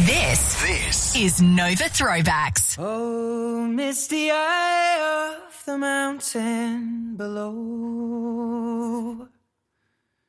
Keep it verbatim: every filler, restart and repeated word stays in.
This, this is Nova Throwbacks. Oh, misty eye of the mountain below.